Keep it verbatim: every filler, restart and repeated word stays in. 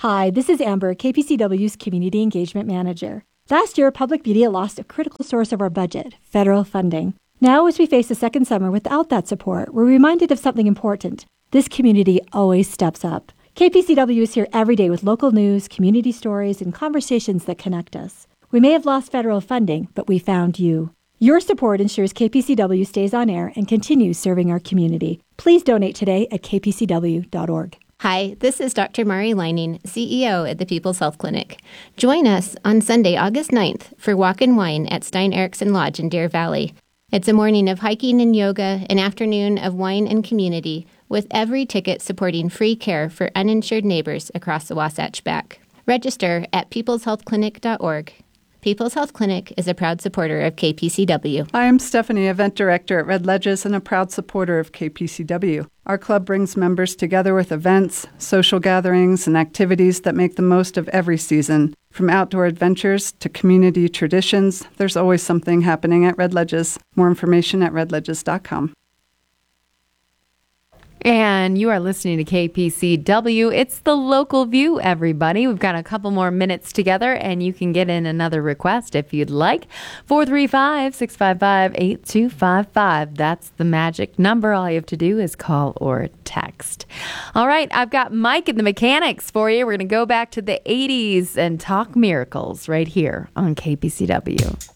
Hi, this is Amber, K P C W's Community Engagement Manager. Last year, public media lost a critical source of our budget, federal funding. Now, as we face a second summer without that support, we're reminded of something important. This community always steps up. K P C W is here every day with local news, community stories, and conversations that connect us. We may have lost federal funding, but we found you. Your support ensures K P C W stays on air and continues serving our community. Please donate today at k p c w dot org. Hi, this is Doctor Mari Lining, C E O at the People's Health Clinic. Join us on Sunday, August ninth for Walk and Wine at Stein Eriksen Lodge in Deer Valley. It's a morning of hiking and yoga, an afternoon of wine and community, with every ticket supporting free care for uninsured neighbors across the Wasatch Back. Register at peoples health clinic dot org. People's Health Clinic is a proud supporter of K P C W. Hi, I'm Stephanie, Event Director at Red Ledges and a proud supporter of K P C W. Our club brings members together with events, social gatherings, and activities that make the most of every season. From outdoor adventures to community traditions, there's always something happening at Red Ledges. More information at red ledges dot com. And you are listening to K P C W. It's the local view, everybody. We've got a couple more minutes together, and you can get in another request if you'd like. four three five, six five five, eight two five five. That's the magic number. All you have to do is call or text. All right, I've got Mike and the Mechanics for you. We're going to go back to the eighties and talk miracles right here on K P C W.